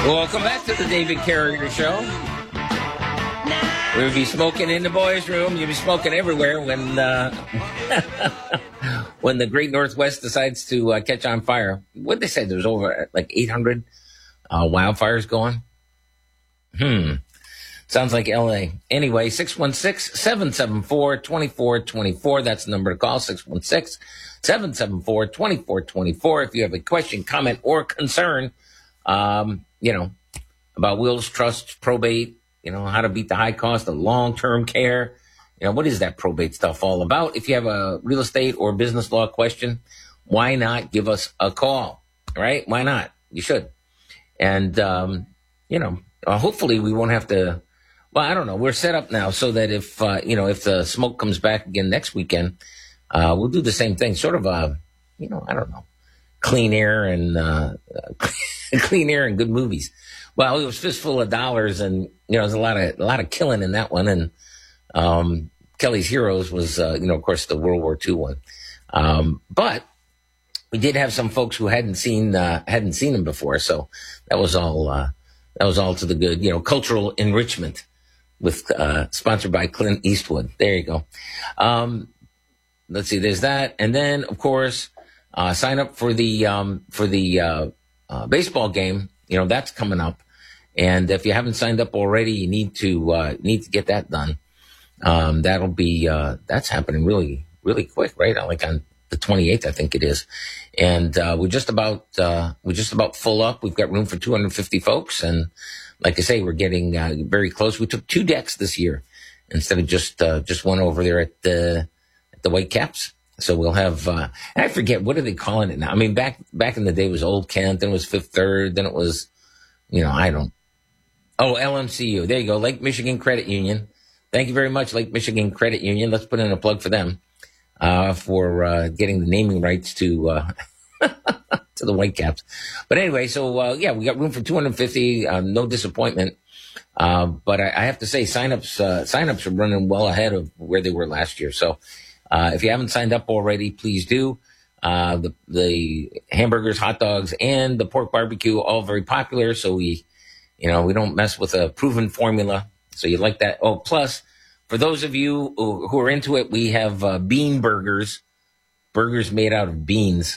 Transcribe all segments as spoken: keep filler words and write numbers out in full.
Welcome back to the David Carrier Show. We'll be smoking in the boys' room. You'll be smoking everywhere when uh, when the Great Northwest decides to uh, catch on fire. What they say? There's over like eight hundred uh, wildfires going. Hmm. Sounds like L A. Anyway, six one six, seven seven four, two four two four. That's the number to call, six one six, seven seven four, two four two four. If you have a question, comment, or concern, um, you know, about wills, trusts, probate, you know, how to beat the high cost of long-term care. You know, what is that probate stuff all about? If you have a real estate or business law question, why not give us a call, right? Why not? You should. And, um, you know, uh, hopefully we won't have to, well, I don't know. We're set up now so that if, uh, you know, if the smoke comes back again next weekend, uh, we'll do the same thing. Sort of a, you know, I don't know, clean air and, uh, clean air and good movies. Well, it was Fistful of Dollars, and, you know, there's a lot of, a lot of killing in that one. And, um, Kelly's Heroes was, uh, you know, of course, the World War Two one. Um, but we did have some folks who hadn't seen, uh, hadn't seen them before. So that was all, uh, that was all to the good, you know, cultural enrichment with, uh, sponsored by Clint Eastwood. There you go. Um, let's see, there's that. And then, of course, uh, sign up for the, um, for the, uh, uh, baseball game. You know, that's coming up. And if you haven't signed up already, you need to, uh, need to get that done. Um, that'll be, uh, that's happening really, really quick, right? Like on the twenty-eighth, I think it is. And, uh, we're just about, uh, we're just about full up. We've got room for two hundred fifty folks. And like I say, we're getting, uh, very close. We took two decks this year instead of just, uh, just one over there at the, at the Whitecaps. So we'll have, uh, I forget, what are they calling it now? I mean, back, back in the day it was Old Kent, then it was Fifth Third, then it was, you know, I don't, oh, L M C U. There you go. Lake Michigan Credit Union. Thank you very much, Lake Michigan Credit Union. Let's put in a plug for them, uh, for, uh, getting the naming rights to, uh, to the Whitecaps. But anyway, so, uh, yeah, we got room for two hundred fifty, uh, no disappointment. Uh, but I, I have to say signups, uh, signups are running well ahead of where they were last year. So, uh, if you haven't signed up already, please do. Uh, the, the hamburgers, hot dogs, and the pork barbecue, all very popular. So we, you know, we don't mess with a proven formula. So you like that. Oh, plus, for those of you who, who are into it, we have uh, bean burgers, burgers made out of beans.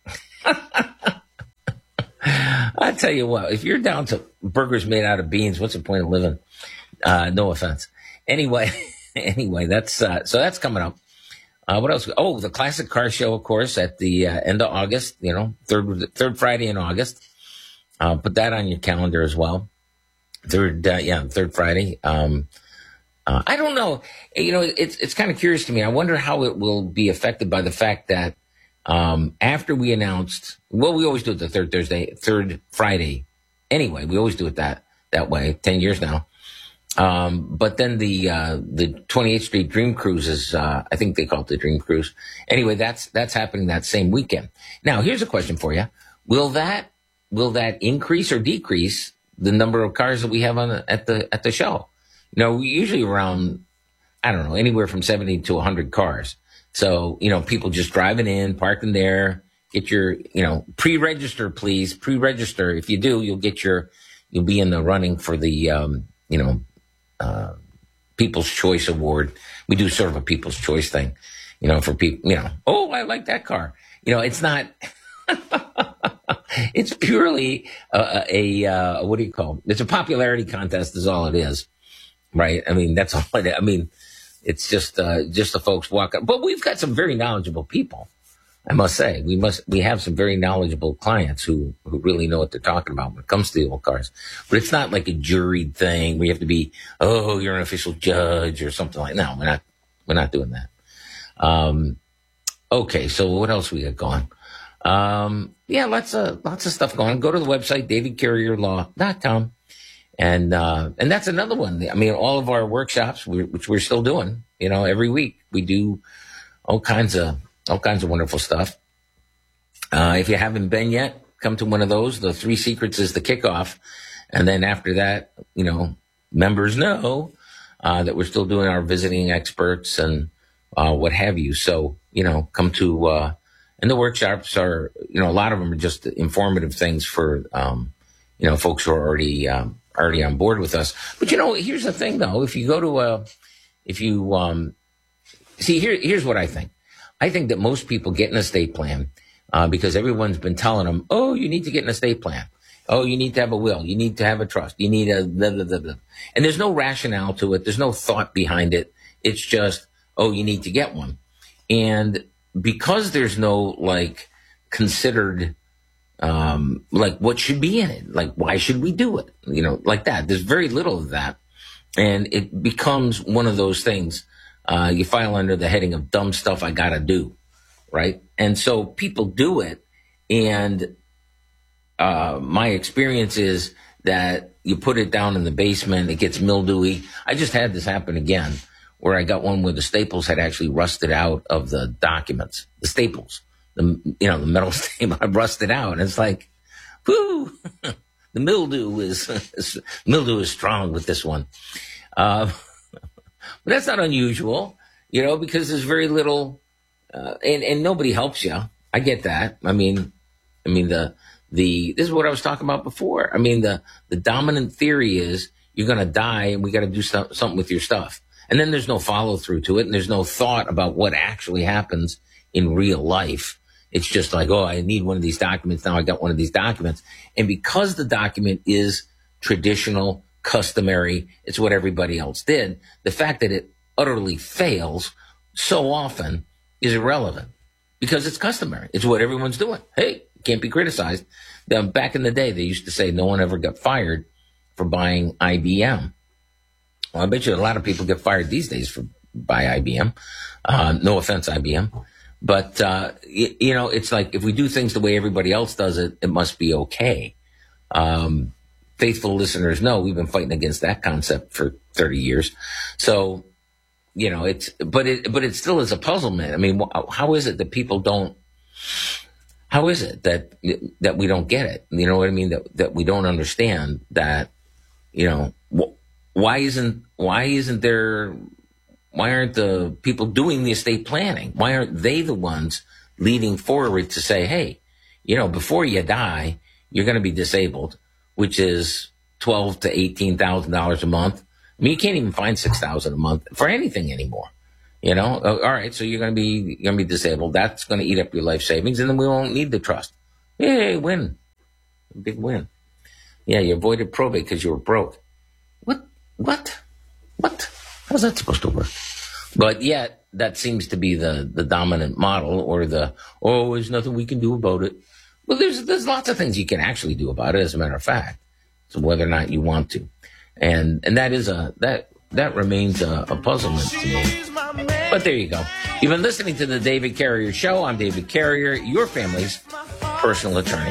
I tell you what, if you're down to burgers made out of beans, what's the point of living? Uh, no offense. Anyway, anyway, that's uh, so that's coming up. Uh, what else? Oh, the Classic Car Show, of course, at the uh, end of August. You know, third third Friday in August. Uh, put that on your calendar as well. Third, uh, yeah, third Friday. Um, uh, I don't know. You know, it's it's kind of curious to me. I wonder how it will be affected by the fact that um, after we announced, well, we always do it the third Thursday, third Friday. Anyway, we always do it that that way. Ten years now. Um, but then the uh, the twenty-eighth Street Dream Cruise is, uh, I think they call it the Dream Cruise. Anyway, that's that's happening that same weekend. Now, here's a question for you: Will that will that increase or decrease the number of cars that we have on the, at the at the show? You know, we usually around, I don't know, anywhere from seventy to one hundred cars. So, you know, people just driving in, parking there, get your, you know, pre-register, please, pre-register. If you do, you'll get your, you'll be in the running for the, um, you know, uh, People's Choice Award. We do sort of a People's Choice thing, you know, for people, you know, oh, I like that car. You know, it's not, it's purely a, a uh, what do you call it? It's a popularity contest is all it is, right? I mean, that's all it is. I mean, it's just, uh, just the folks walk up, but we've got some very knowledgeable people. I must say, we must, we have some very knowledgeable clients who, who really know what they're talking about when it comes to the old cars. But it's not like a juried thing where you have to be, oh, you're an official judge or something like that. No, we're not, we're not doing that. Um, okay. So what else we got going? Um, yeah, lots of, lots of stuff going on. Go to the website, david carrier law dot com. And, uh, and that's another one. I mean, all of our workshops, which we're still doing, you know, every week we do all kinds of, all kinds of wonderful stuff. Uh, if you haven't been yet, come to one of those. The Three Secrets is the kickoff. And then after that, you know, members know, uh, that we're still doing our visiting experts and, uh, what have you. So, you know, come to, uh, and the workshops are, you know, a lot of them are just informative things for, um, you you know, folks who are already, um, already on board with us. But, you know, here's the thing, though. If you go to a, if you, um, see, here, here's what I think. I think that most people get an estate plan uh, because everyone's been telling them, oh, you need to get an estate plan. Oh, you need to have a will. You need to have a trust. You need a blah, blah, blah, blah. And there's no rationale to it. There's no thought behind it. It's just, oh, you need to get one. And because there's no, like, considered, um, like, what should be in it? Like, why should we do it? You know, like that. There's very little of that. And it becomes one of those things. Uh, you file under the heading of dumb stuff I gotta do, right? And so people do it, and uh, my experience is that you put it down in the basement, it gets mildewy. I just had this happen again, where I got one where the staples had actually rusted out of the documents. The staples, the you know, the metal staple had rusted out, and it's like, whoo, the mildew is, is mildew is strong with this one. Uh, But that's not unusual, you know, because there's very little, uh, and, and nobody helps you. I get that. I mean, I mean, the, the, this is what I was talking about before. I mean, the, the dominant theory is you're going to die and we got to do st- something with your stuff. And then there's no follow through to it. And there's no thought about what actually happens in real life. It's just like, oh, I need one of these documents. Now I got one of these documents. And because the document is traditional, customary, it's what everybody else did, the fact that it utterly fails so often is irrelevant because it's customary. It's what everyone's doing. Hey, can't be criticized. Now, back in the day, they used to say no one ever got fired for buying I B M. Well, I bet you a lot of people get fired these days for buy I B M. Uh, no offense, I B M. But, uh, you, you know, it's like if we do things the way everybody else does it, it must be okay. Um, Faithful listeners know we've been fighting against that concept for thirty years. So, you know, it's, but it, but it still is a puzzlement. I mean, how is it that people don't, how is it that, that we don't get it? You know what I mean? That, that we don't understand that, you know, wh- why isn't, why isn't there, why aren't the people doing the estate planning? Why aren't they the ones leading forward to say, hey, you know, before you die, you're going to be disabled, which is twelve to eighteen thousand dollars a month. I mean, you can't even find six thousand a month for anything anymore. You know, all right, so you're going to be you're going to be disabled. That's going to eat up your life savings, and then we won't need the trust. Yay, win, big win. Yeah, you avoided probate because you were broke. What? What? What? How's that supposed to work? But yet, that seems to be the the dominant model, or the oh, there's nothing we can do about it. Well, there's there's lots of things you can actually do about it, as a matter of fact. So whether or not you want to, and and that is a that that remains a, a puzzlement to me. But there you go. You've been listening to the David Carrier Show. I'm David Carrier, your family's personal attorney.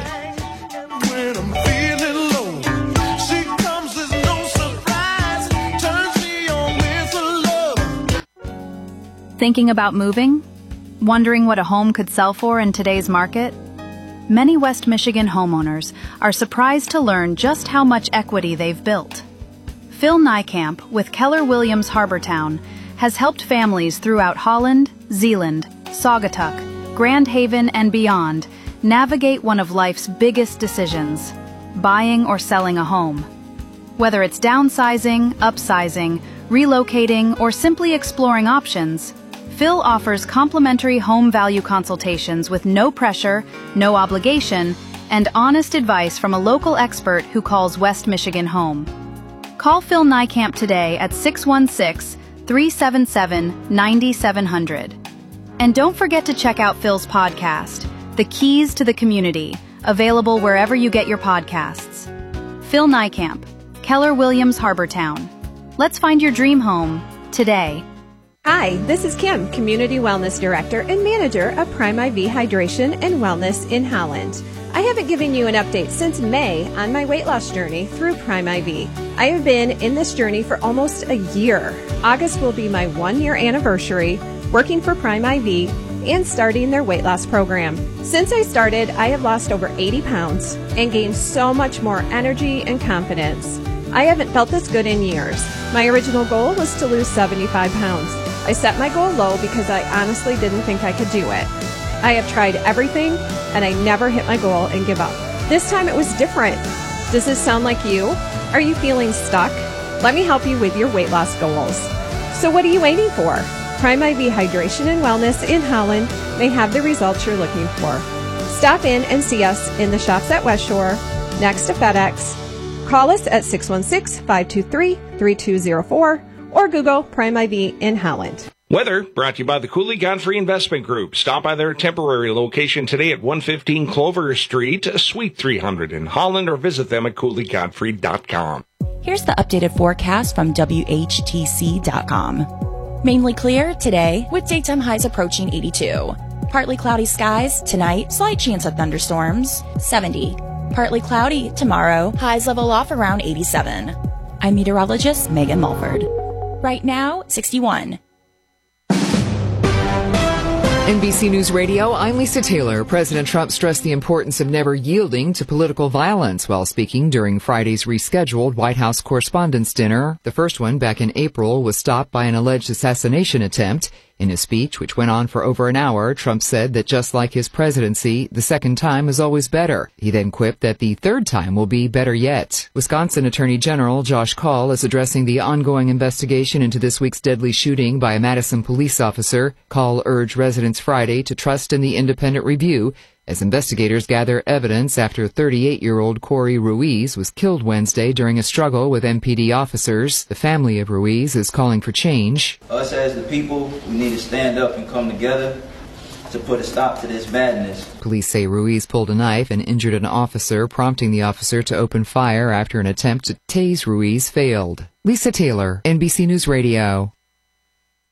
When I'm feeling low, she comes as no surprise, turns me on with her love. Thinking about moving? Wondering what a home could sell for in today's market? Many West Michigan homeowners are surprised to learn just how much equity they've built. Phil Niekamp with Keller Williams Harbortown has helped families throughout Holland, Zeeland, Saugatuck, Grand Haven, and beyond navigate one of life's biggest decisions, buying or selling a home. Whether it's downsizing, upsizing, relocating, or simply exploring options, Phil offers complimentary home value consultations with no pressure, no obligation, and honest advice from a local expert who calls West Michigan home. Call Phil Niekamp today at six one six, three seven seven, nine seven zero zero. And don't forget to check out Phil's podcast, The Keys to the Community, available wherever you get your podcasts. Phil Niekamp, Keller Williams Harbortown. Let's find your dream home today. Hi, this is Kim, Community Wellness Director and Manager of Prime I V Hydration and Wellness in Holland. I haven't given you an update since May on my weight loss journey through Prime I V. I have been in this journey for almost a year. August will be my one-year anniversary working for Prime I V and starting their weight loss program. Since I started, I have lost over eighty pounds and gained so much more energy and confidence. I haven't felt this good in years. My original goal was to lose seventy-five pounds. I set my goal low because I honestly didn't think I could do it. I have tried everything and I never hit my goal and give up. This time it was different. Does this sound like you? Are you feeling stuck? Let me help you with your weight loss goals. So what are you waiting for? Prime I V Hydration and Wellness in Holland may have the results you're looking for. Stop in and see us in the shops at West Shore, next to FedEx. Call us at six one six, five two three, three two zero four or Google Prime I V in Holland. Weather brought to you by the Cooley Godfrey Investment Group. Stop by their temporary location today at one fifteen Clover Street, Suite three hundred in Holland, or visit them at cooley godfrey dot com. Here's the updated forecast from W H T C dot com. Mainly clear today with daytime highs approaching eighty-two. Partly cloudy skies tonight, slight chance of thunderstorms, seventy. Partly cloudy tomorrow, highs level off around eighty-seven. I'm meteorologist Megan Mulford. Right now, sixty-one. N B C News Radio, I'm Lisa Taylor. President Trump stressed the importance of never yielding to political violence while speaking during Friday's rescheduled White House Correspondents' Dinner. The first one, back in April, was stopped by an alleged assassination attempt. In his speech, which went on for over an hour, Trump said that just like his presidency, the second time is always better. He then quipped that the third time will be better yet. Wisconsin Attorney General Josh Kaul is addressing the ongoing investigation into this week's deadly shooting by a Madison police officer. Kaul urged residents Friday to trust in the independent review as investigators gather evidence after thirty-eight-year-old Corey Ruiz was killed Wednesday during a struggle with M P D officers. The family of Ruiz is calling for change. Us as the people, we need to stand up and come together to put a stop to this madness. Police say Ruiz pulled a knife and injured an officer, prompting the officer to open fire after an attempt to tase Ruiz failed. Lisa Taylor, N B C News Radio.